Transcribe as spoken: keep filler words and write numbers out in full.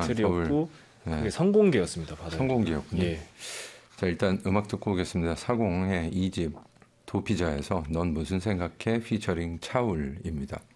타이틀이었고 네. 그게 선공개였습니다. 받은 선공개였군요. 예. 자, 일단 음악 듣고 오겠습니다. 사공의 이 집 도피자에서 넌 무슨 생각해 피처링 차울입니다.